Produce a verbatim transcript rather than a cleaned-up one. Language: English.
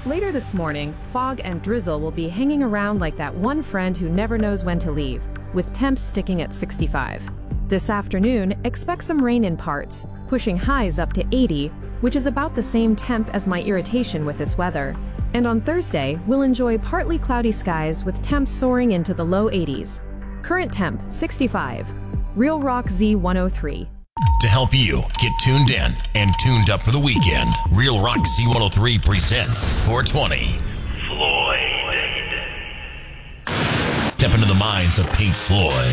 Later this morning, fog and drizzle will be hanging around like that one friend who never knows when to leave, with temps sticking at sixty-five. This afternoon, expect some rain in parts, pushing highs up to eighty, which is about the same temp as my irritation with this weather. And on Thursday, we'll enjoy partly cloudy skies with temps soaring into the low eighties. Current temp, sixty-five. Real Rock Z one oh three. To help you get tuned in and tuned up for the weekend, Real Rock Z one oh three presents four twenty. Floyd. Step into the minds of Pink Floyd,